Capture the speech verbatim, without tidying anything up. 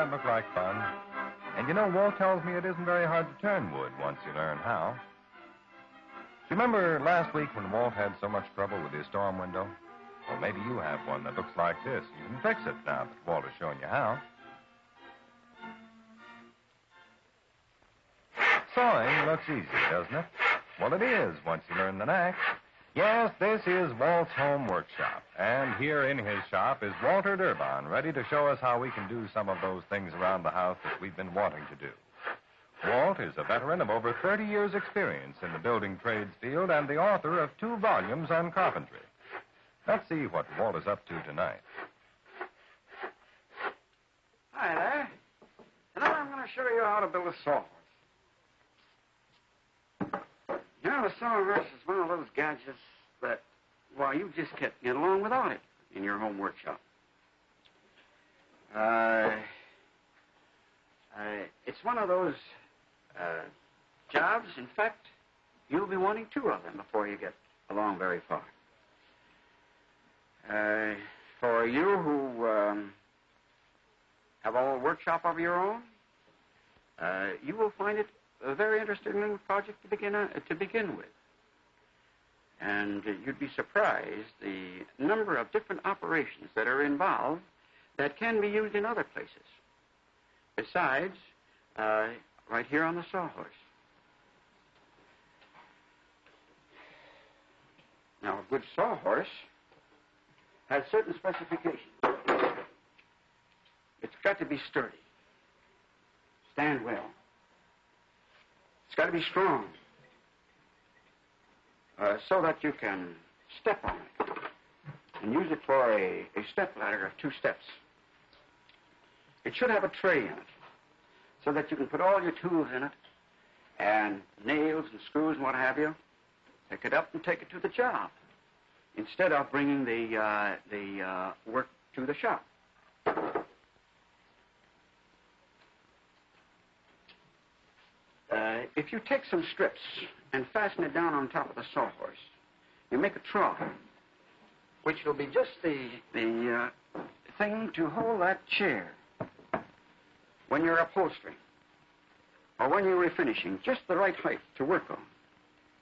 that look like fun? And you know, Walt tells me it isn't very hard to turn wood once you learn how. Remember last week when Walt had so much trouble with his storm window? Well, maybe you have one that looks like this. You can fix it now that Walt has shown you how. Sawing looks easy, doesn't it? Well, it is once you learn the knack. Yes, this is Walt's home workshop. And here in his shop is Walter Durbin, ready to show us how we can do some of those things around the house that we've been wanting to do. Walt is a veteran of over thirty years' experience in the building trades field and the author of two volumes on carpentry. Let's see what Walt is up to tonight. Hi there. Tonight I'm going to show you how to build a sawhorse. You know, the sawhorse is one of those gadgets that, well, you just can't get along without it in your home workshop. Uh, uh, it's one of those uh, jobs, in fact, you'll be wanting two of them before you get along very far. Uh, for you who um, have a workshop of your own, uh, you will find it a very interesting little project to begin uh, to begin with. And uh, you'd be surprised the number of different operations that are involved that can be used in other places. Besides, uh, right here on the sawhorse. Now, a good sawhorse has certain specifications. It's got to be sturdy, stand well. It's got to be strong, uh, so that you can step on it and use it for a, a step ladder of two steps. It should have a tray in it, so that you can put all your tools in it, and nails and screws and what have you. Pick it up and take it to the job, instead of bringing the, uh, the uh, work to the shop. Uh, if you take some strips and fasten it down on top of the sawhorse, you make a trough, which will be just the, the uh, thing to hold that chair when you're upholstering or when you're refinishing, just the right height to work on.